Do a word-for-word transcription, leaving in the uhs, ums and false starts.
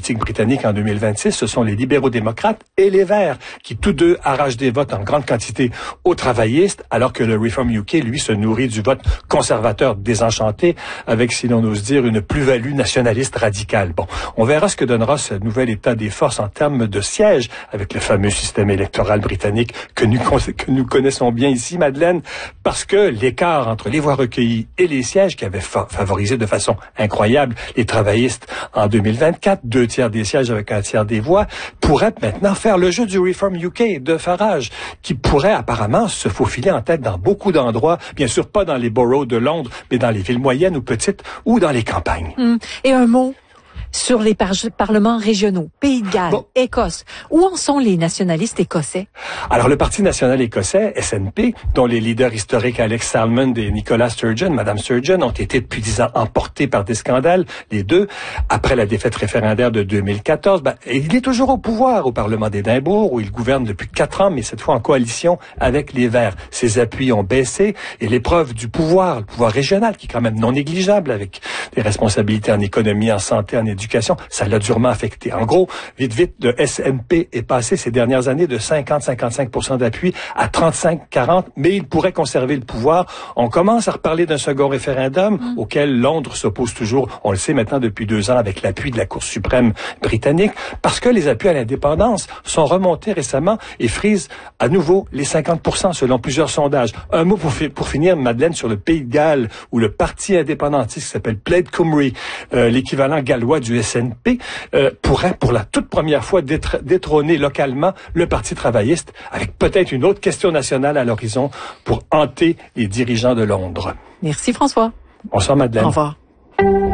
politique britannique en deux mille vingt-six, ce sont les libéraux-démocrates et les Verts qui, tous deux, arrachent des votes en grande quantité aux travaillistes, alors que le Reform U K, lui, se nourrit du vote conservateur désenchanté, avec, si l'on ose dire, une plus-value nationaliste radicale. Bon, on verra ce que donnera ce nouvel état des forces en termes de sièges, avec le fameux système électoral britannique que nous, que nous connaissons bien ici, Madeleine, parce que l'écart entre les voix recueillies et les sièges qui avaient fa- favorisé de façon incroyable les travaillistes en deux mille vingt-quatre, deux tiers des sièges avec un tiers des voix, pourrait maintenant faire le jeu du Reform U K de Farage, qui pourrait apparemment se faufiler en tête dans beaucoup d'endroits, bien sûr pas dans les boroughs de Londres, mais dans les villes moyennes ou petites ou dans les campagnes. Hum. Et un mot sur les par- parlements régionaux, Pays de Galles, bon. Écosse. Où en sont les nationalistes écossais? Alors, le Parti national écossais, S N P, dont les leaders historiques Alex Salmond et Nicola Sturgeon, Madame Sturgeon, ont été depuis dix ans emportés par des scandales, les deux, après la défaite référendaire de deux mille quatorze. Ben, il est toujours au pouvoir au Parlement d'Édimbourg, où il gouverne depuis quatre ans, mais cette fois en coalition avec les Verts. Ses appuis ont baissé, et l'épreuve du pouvoir, le pouvoir régional, qui est quand même non négligeable, avec des responsabilités en économie, en santé, en éducation, ça l'a durement affecté. En gros, vite, vite, le S N P est passé ces dernières années de cinquante à cinquante-cinq pour cent d'appui à trente-cinq à quarante, mais il pourrait conserver le pouvoir. On commence à reparler d'un second référendum mmh. auquel Londres s'oppose toujours, on le sait maintenant depuis deux ans, avec l'appui de la Cour suprême britannique, parce que les appuis à l'indépendance sont remontés récemment et frisent à nouveau les cinquante pour cent selon plusieurs sondages. Un mot pour, fi- pour finir, Madeleine, sur le Pays de Galles, où le parti indépendantiste qui s'appelle Plaid Cymru, euh, l'équivalent gallois du S N P, euh, pourrait pour la toute première fois détr- détrôner localement le Parti travailliste, avec peut-être une autre question nationale à l'horizon pour hanter les dirigeants de Londres. Merci François. Bonsoir Madeleine. Au revoir.